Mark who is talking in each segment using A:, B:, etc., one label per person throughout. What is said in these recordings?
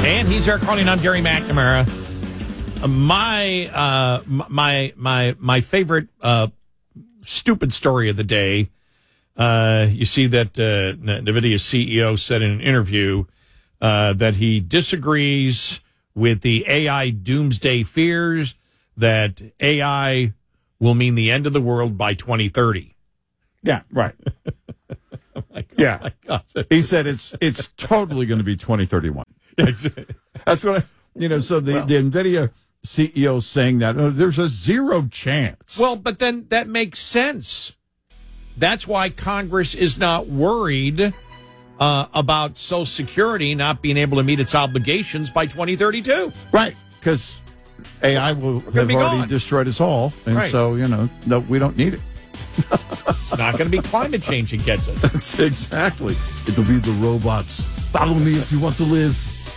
A: And he's Eric Carling. I'm Gary McNamara. My favorite stupid story of the day. You see that NVIDIA CEO said in an interview that he disagrees with the AI doomsday fears that AI will mean the end of the world by 2030.
B: Yeah, right.
A: Oh my God,
B: yeah.
A: my God.
B: He said it's totally going to be 2031. That's what so the NVIDIA CEO saying that there's a zero chance.
A: Well, but then that makes sense. That's why Congress is not worried about Social Security not being able to meet its obligations by 2032.
B: Right, because AI will have already destroyed us all, and so, no, we don't need it.
A: It's not going to be climate change that gets us.
B: That's exactly. It'll be the robots. Follow me if you want to live.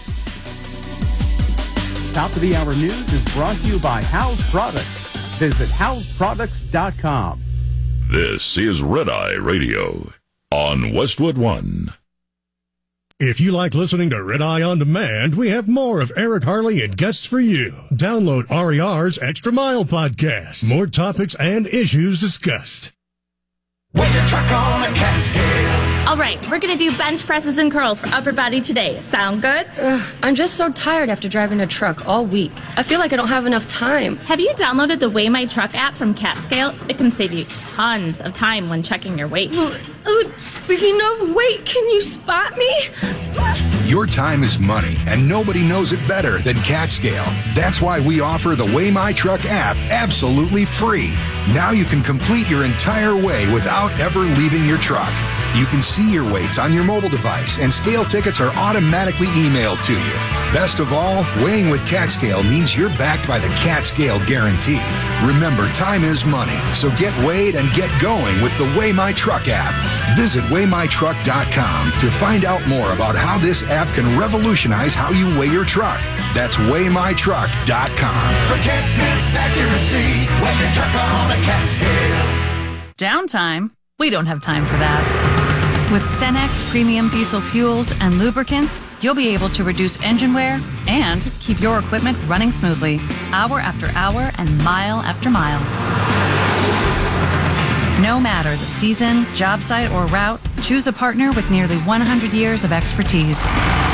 C: Top of the Hour News is brought to you by House Products. Visit houseproducts.com.
D: This is Red Eye Radio on Westwood One.
E: If you like listening to Red Eye On Demand, we have more of Eric Harley and guests for you. Download RER's Extra Mile podcast. More topics and issues discussed.
F: When your truck on a Catskill.
G: All right, we're going to do bench presses and curls for upper body today. Sound good?
H: I'm just so tired after driving a truck all week. I feel like I don't have enough time.
G: Have you downloaded the Weigh My Truck app from CatScale? It can save you tons of time when checking your weight.
H: Speaking of weight, can you spot me?
I: Your time is money, and nobody knows it better than CatScale. That's why we offer the Weigh My Truck app absolutely free. Now you can complete your entire weigh without ever leaving your truck. You can see your weights on your mobile device, and scale tickets are automatically emailed to you. Best of all, weighing with CatScale means you're backed by the CatScale Guarantee. Remember, time is money, so get weighed and get going with the Weigh My Truck app. Visit WeighMyTruck.com to find out more about how this app can revolutionize how you weigh your truck. That's WeighMyTruck.com.
F: Forget miss accuracy when your truck on a Catskill.
J: Downtime? We don't have time for that. With Cenex premium diesel fuels and lubricants, you'll be able to reduce engine wear and keep your equipment running smoothly, hour after hour and mile after mile. No matter the season, job site, or route, choose a partner with nearly 100 years of expertise.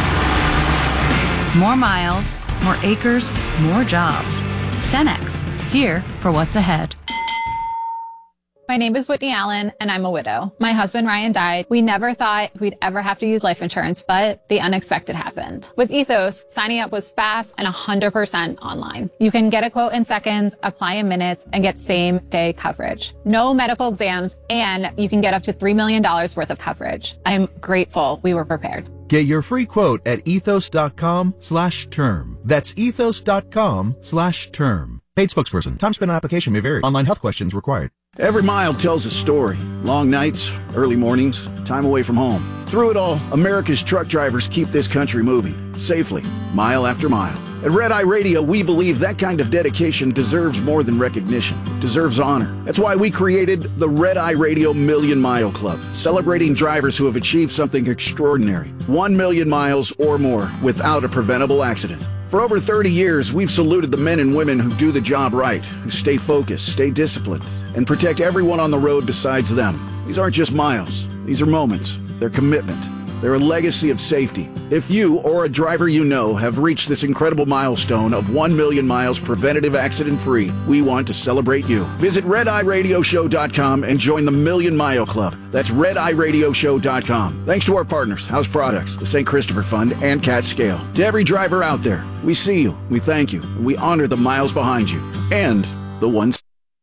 J: More miles, more acres, more jobs. Cenex, here for what's ahead.
K: My name is Whitney Allen, and I'm a widow. My husband, Ryan, died. We never thought we'd ever have to use life insurance, but the unexpected happened. With Ethos, signing up was fast and 100% online. You can get a quote in seconds, apply in minutes, and get same-day coverage. No medical exams, and you can get up to $3 million worth of coverage. I'm grateful we were prepared.
L: Get your free quote at ethos.com/term. That's ethos.com/term. Paid spokesperson. Time spent on application may vary. Online health questions required.
M: Every mile tells a story. Long nights, early mornings, time away from home. Through it all, America's truck drivers keep this country moving, safely, mile after mile. At Red Eye Radio, we believe that kind of dedication deserves more than recognition. It deserves honor. That's why we created the Red Eye Radio Million Mile Club, celebrating drivers who have achieved something extraordinary. 1 million miles or more without a preventable accident. For over 30 years, we've saluted the men and women who do the job right, who stay focused, stay disciplined, and protect everyone on the road besides them. These aren't just miles. These are moments. They're commitment. They're a legacy of safety. If you or a driver you know have reached this incredible milestone of 1 million miles preventative accident-free, we want to celebrate you. Visit RedEyeRadioShow.com and join the Million Mile Club. That's RedEyeRadioShow.com. Thanks to our partners, House Products, the St. Christopher Fund, and CatScale. To every driver out there, we see you, we thank you, and we honor the miles behind you and the ones.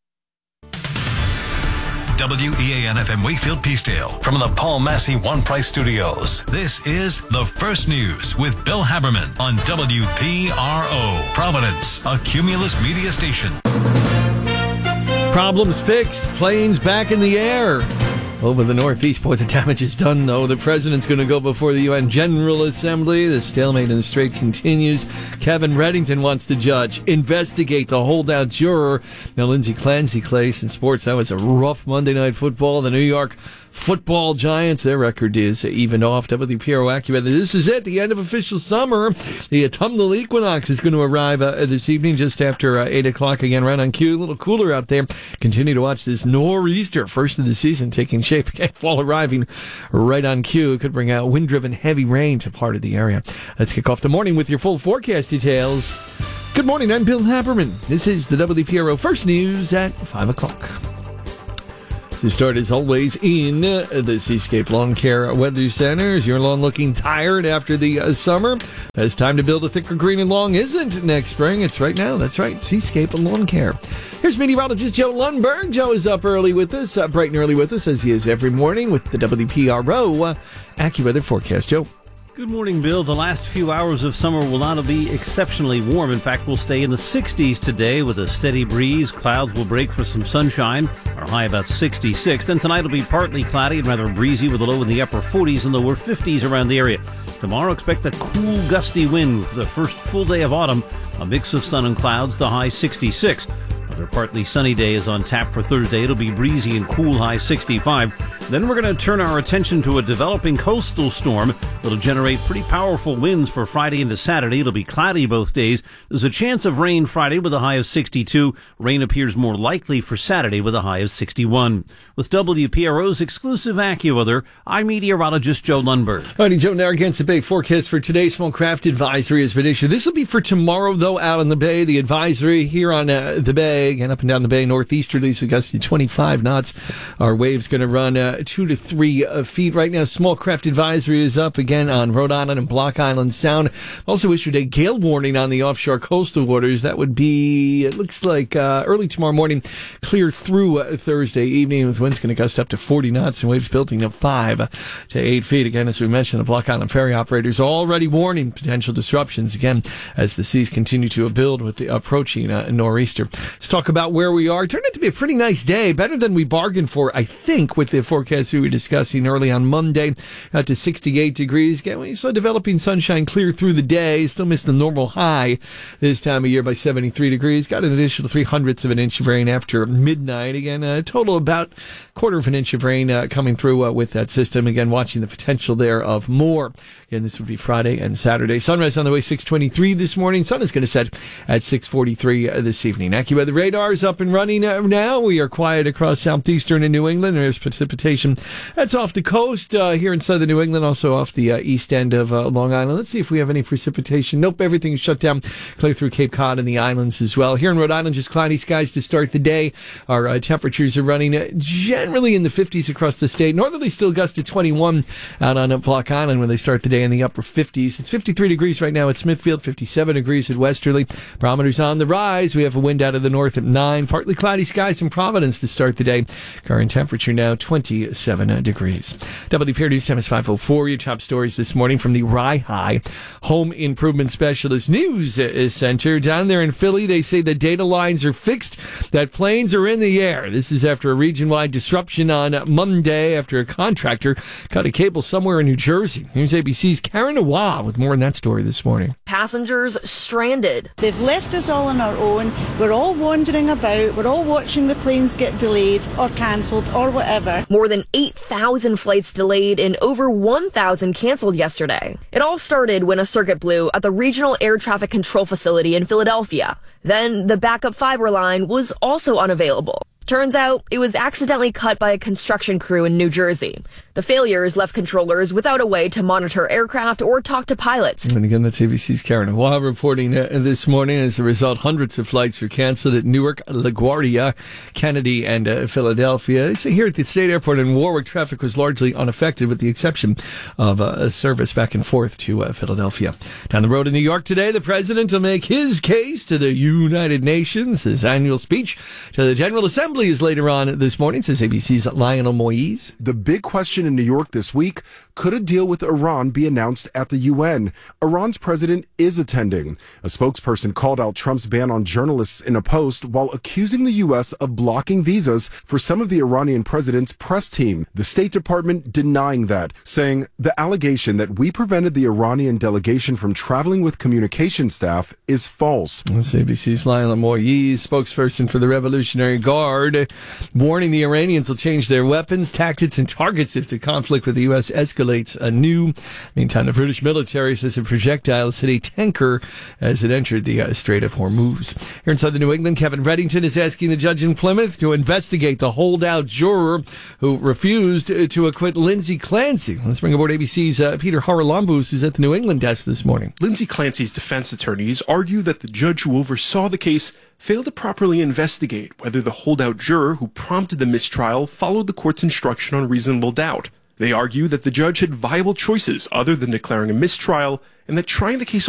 N: WEAN-FM Wakefield Peacedale from the Paul Massey One Price Studios. This is The First News with Bill Haberman on WPRO, Providence, a Cumulus media station.
O: Problems fixed, planes back in the air. Over the Northeast, boy, the damage is done, though. The president's going to go before the UN General Assembly. The stalemate in the Strait continues. Kevin Reddington wants the judge investigate the holdout juror. Now, Lindsay Clancy, Clays in sports. That was a rough Monday Night Football. The New York football giants. Their record is even off. WPRO AccuWeather. This is it, the end of official summer. The autumnal equinox is going to arrive this evening just after 8 o'clock again, right on cue. A little cooler out there. Continue to watch this nor'easter, first of the season, taking shape. Again, fall arriving right on cue. It could bring out wind-driven heavy rain to part of the area. Let's kick off the morning with your full forecast details. Good morning, I'm Bill Haberman. This is the WPRO First News at 5 o'clock. To start, as always, in the Seascape Lawn Care Weather Center. Is your lawn looking tired after the summer? It's time to build a thicker green and long isn't next spring. It's right now. That's right. Seascape Lawn Care. Here's meteorologist Joe Lundberg. Joe is up early with us, bright and early with us, as he is every morning with the WPRO AccuWeather forecast. Joe.
P: Good morning, Bill. The last few hours of summer will not be exceptionally warm. In fact, we'll stay in the 60s today with a steady breeze. Clouds will break for some sunshine. Our high about 66. Then tonight will be partly cloudy and rather breezy with a low in the upper 40s and lower 50s around the area. Tomorrow, expect a cool, gusty wind for the first full day of autumn. A mix of sun and clouds, the high 66. Another partly sunny day is on tap for Thursday. It'll be breezy and cool, high 65. Then we're going to turn our attention to a developing coastal storm that'll generate pretty powerful winds for Friday into Saturday. It'll be cloudy both days. There's a chance of rain Friday with a high of 62. Rain appears more likely for Saturday with a high of 61. With WPRO's exclusive AccuWeather, I'm meteorologist Joe Lundberg.
O: All righty, Joe, Narragansett Bay forecast for today. Small craft advisory has been issued. This will be for tomorrow, though, out on the bay. The advisory here on the bay, again, up and down the bay, northeasterlies, gusty 25 knots. Our waves going to run 2 to 3 feet. Right now, small craft advisory is up again on Rhode Island and Block Island Sound. Also issued a gale warning on the offshore coastal waters. That would be, it looks like, early tomorrow morning, clear through Thursday evening, with winds going to gust up to 40 knots and waves building to 5 to 8 feet. Again, as we mentioned, the Block Island ferry operators are already warning potential disruptions again as the seas continue to build with the approaching nor'easter. Let's talk about where we are. It turned out to be a pretty nice day, better than we bargained for, I think, with the forecast we were discussing early on Monday. Got to 68 degrees. Again, we saw developing sunshine clear through the day. Still missed the normal high this time of year by 73 degrees. Got an additional 0.03 of an inch of rain after midnight. Again, a total about 1/4 of an inch of rain coming through with that system. Again, watching the potential there of more. Again, this would be Friday and Saturday. Sunrise on the way 6:23 this morning. Sun is going to set at 6:43 this evening. AccuWeather radar is up and running now. We are quiet across southeastern and New England. There's precipitation that's off the coast here in southern New England, also off the east end of Long Island. Let's see if we have any precipitation. Nope, everything is shut down. Clear through Cape Cod and the islands as well. Here in Rhode Island, just cloudy skies to start the day. Our temperatures are running generally in the 50s across the state. Northerly still gusts to 21 out on Block Island when they start the day in the upper 50s. It's 53 degrees right now at Smithfield, 57 degrees at Westerly. Barometers on the rise. We have a wind out of the north at 9. Partly cloudy skies in Providence to start the day. Current temperature now 27 degrees. WPR News Time is 5:04. Your top stories this morning from the Rye Home Improvement Specialist News Center. Down there in Philly, they say the data lines are fixed, that planes are in the air. This is after a region-wide disruption on Monday after a contractor cut a cable somewhere in New Jersey. Here's ABC's Karen Awa with more on that story this morning.
Q: Passengers stranded.
R: They've left us all on our own. We're all wandering about. We're all watching the planes get delayed or cancelled or whatever.
Q: More than 8,000 flights delayed and over 1,000 canceled yesterday. It all started when a circuit blew at the Regional Air Traffic Control Facility in Philadelphia. Then the backup fiber line was also unavailable. Turns out it was accidentally cut by a construction crew in New Jersey. The failures left controllers without a way to monitor aircraft or talk to pilots.
O: And again, that's ABC's Karen Awa reporting this morning. As a result, hundreds of flights were canceled at Newark, LaGuardia, Kennedy, and Philadelphia. They say here at the State Airport in Warwick, traffic was largely unaffected with the exception of a service back and forth to Philadelphia. Down the road in New York today, the president will make his case to the United Nations. His annual speech to the General Assembly is later on this morning, says ABC's Lionel Moise.
S: The big question session in New York this week. Could a deal with Iran be announced at the UN? Iran's president is attending. A spokesperson called out Trump's ban on journalists in a post while accusing the U.S. of blocking visas for some of the Iranian president's press team. The State Department denying that, saying the allegation that we prevented the Iranian delegation from traveling with communication staff is false.
O: That's ABC's Lila Moyes, spokesperson for the Revolutionary Guard, warning the Iranians will change their weapons, tactics, and targets if the conflict with the U.S. escalates anew. Meantime, the British military says a projectile hit a tanker as it entered the Strait of Hormuz. Here in southern New England, Kevin Reddington is asking the judge in Plymouth to investigate the holdout juror who refused to acquit Lindsay Clancy. Let's bring aboard ABC's Peter Haralambous, who's at the New England desk this morning.
T: Lindsay Clancy's defense attorneys argue that the judge who oversaw the case failed to properly investigate whether the holdout juror who prompted the mistrial followed the court's instruction on reasonable doubt. They argue that the judge had viable choices other than declaring a mistrial and that trying the case